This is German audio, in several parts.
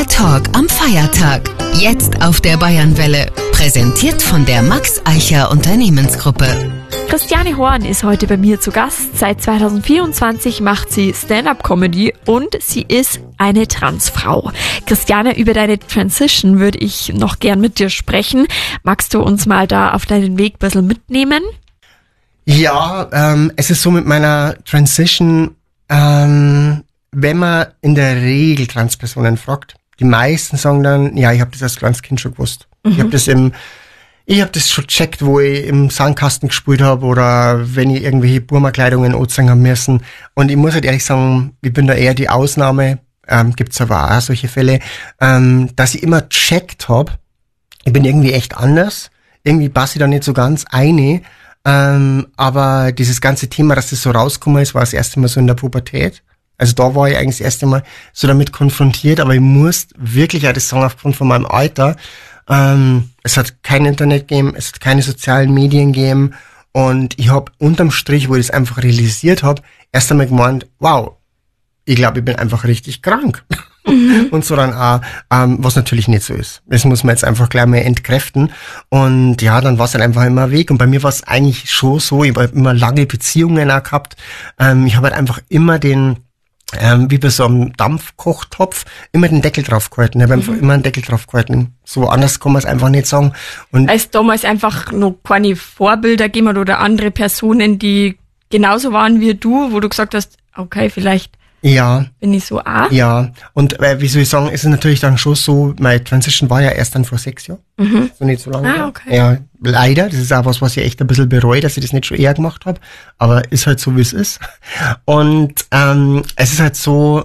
Der Talk am Feiertag. Jetzt auf der Bayernwelle. Präsentiert von der Max Eicher Unternehmensgruppe. Christiane Horn ist heute bei mir zu Gast. Seit 2024 macht sie Stand-up-Comedy und sie ist eine Transfrau. Christiane, über deine Transition würde ich noch gern mit dir sprechen. Magst du uns mal da auf deinen Weg ein bisschen mitnehmen? Ja, es ist so mit meiner Transition, wenn man in der Regel Transpersonen fragt, die meisten sagen dann, ja, ich habe das als kleines Kind schon gewusst. Ich habe das schon gecheckt, wo ich im Sandkasten gespielt habe oder wenn ich irgendwelche Burma-Kleidungen anziehen haben müssen. Und ich muss halt ehrlich sagen, ich bin da eher die Ausnahme, gibt's aber auch solche Fälle, dass ich immer gecheckt habe, ich bin irgendwie echt anders, irgendwie passe ich da nicht so ganz eine, aber dieses ganze Thema, dass das so rausgekommen ist, war das erste Mal so in der Pubertät. Also da war ich eigentlich das erste Mal so damit konfrontiert, aber ich muss wirklich auch das sagen, aufgrund von meinem Alter, es hat kein Internet gegeben, es hat keine sozialen Medien gegeben und ich habe unterm Strich, wo ich das einfach realisiert habe, erst einmal gemeint, wow, ich glaube, ich bin einfach richtig krank. Und so dann auch, was natürlich nicht so ist. Das muss man jetzt einfach gleich mal entkräften. Und ja, dann war es dann einfach immer Weg. Und bei mir war es eigentlich schon so, ich habe immer lange Beziehungen auch gehabt. Ich habe halt einfach immer wie bei so einem Dampfkochtopf, immer den Deckel drauf gehalten. Ich habe einfach immer einen Deckel drauf gehalten. So anders kann man es einfach nicht sagen. Und als damals einfach noch keine Vorbilder gegeben oder andere Personen, die genauso waren wie du, wo du gesagt hast, okay, vielleicht ja, bin ich so auch. Ja, und wie soll ich sagen, ist es natürlich dann schon so, meine Transition war ja erst dann vor 6 Jahren. So nicht so lange. Ah, okay. Ja, leider, das ist auch was ich echt ein bisschen bereue, dass ich das nicht schon eher gemacht habe. Aber ist halt so, wie es ist. Und es ist halt so,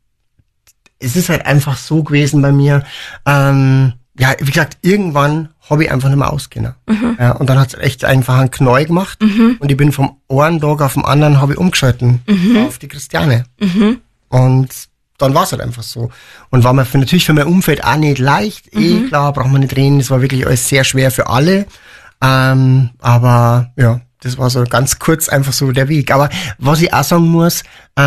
es ist halt einfach so gewesen bei mir, ja, wie gesagt, irgendwann habe ich einfach nicht mehr ausgegangen. Ja, und dann hat es echt einfach einen Knall gemacht und ich bin vom einen Tag auf den anderen habe ich umgeschalten auf die Christiane. Und dann war es halt einfach so. Und war mir natürlich für mein Umfeld auch nicht leicht, klar, braucht man nicht reden, es war wirklich alles sehr schwer für alle. Aber ja, das war so ganz kurz einfach so der Weg. Aber was ich auch sagen muss,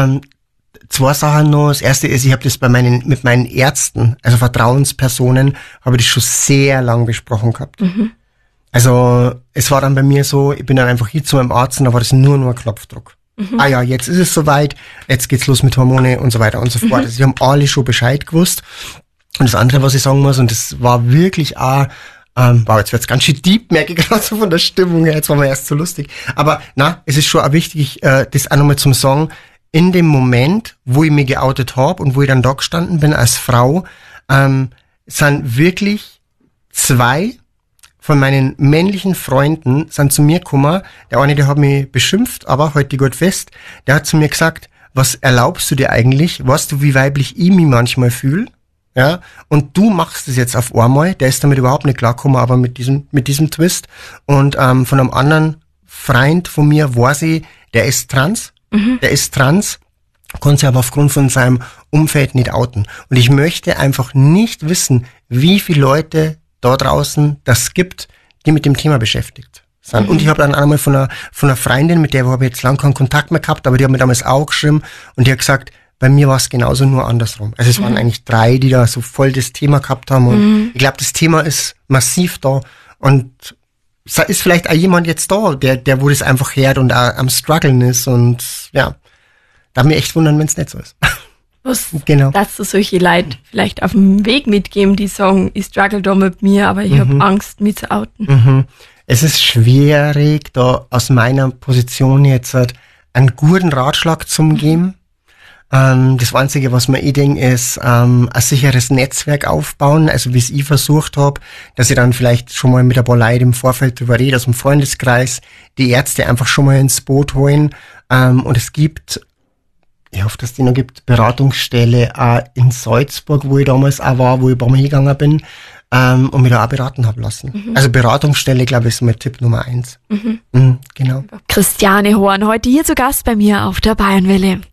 2 Sachen noch. Das erste ist, ich habe das mit meinen Ärzten, also Vertrauenspersonen, habe ich das schon sehr lang besprochen gehabt. Also es war dann bei mir so, ich bin dann einfach hier zu meinem Arzt und da war das nur ein Knopfdruck. Ah ja, jetzt ist es soweit, jetzt geht's los mit Hormone und so weiter und so fort. Also die haben alle schon Bescheid gewusst. Und das andere, was ich sagen muss, und das war wirklich auch, wow, jetzt wird's ganz schön deep, merke ich gerade so von der Stimmung her, jetzt war mir erst so lustig. Aber es ist schon auch wichtig, das auch nochmal zum Sagen, in dem Moment, wo ich mich geoutet habe und wo ich dann da gestanden bin als Frau, sind wirklich 2 von meinen männlichen Freunden sind zu mir gekommen. Der eine, der hat mich beschimpft, aber halt die gut fest. Der hat zu mir gesagt, was erlaubst du dir eigentlich? Weißt du, wie weiblich ich mich manchmal fühle? Ja, und du machst es jetzt auf einmal. Der ist damit überhaupt nicht klargekommen, aber mit diesem Twist. Und von einem anderen Freund von mir weiß ich, der ist trans. Der ist trans, kann sich aber aufgrund von seinem Umfeld nicht outen. Und ich möchte einfach nicht wissen, wie viele Leute da draußen das gibt, die mit dem Thema beschäftigt sind. Und ich habe dann einmal von einer Freundin, mit der habe ich jetzt lange keinen Kontakt mehr gehabt, aber die hat mir damals auch geschrieben und die hat gesagt, bei mir war es genauso, nur andersrum. Also es waren eigentlich 3, die da so voll das Thema gehabt haben und ich glaube, das Thema ist massiv da und ist vielleicht auch jemand jetzt da, der wo das einfach hört und auch am struggeln ist und ja, darf mich echt wundern, wenn es nicht so ist. Was, genau. Dass du solche Leute vielleicht auf dem Weg mitgeben, die sagen, ich struggle da mit mir, aber ich habe Angst, mich zu outen. Es ist schwierig, da aus meiner Position jetzt einen guten Ratschlag zu geben. Das Einzige, was mir denke, ist ein sicheres Netzwerk aufbauen, also wie es ich versucht habe, dass ich dann vielleicht schon mal mit ein paar Leuten im Vorfeld drüber rede, aus dem Freundeskreis, die Ärzte einfach schon mal ins Boot holen. Und es gibt, ich hoffe, dass es die noch gibt, Beratungsstelle in Salzburg, wo ich damals auch war, wo ich ein paar Mal hingegangen bin und mich da auch beraten habe lassen. Also Beratungsstelle, glaube ich, ist mein Tipp Nummer 1. Genau. Christiane Horn, heute hier zu Gast bei mir auf der Bayernwelle.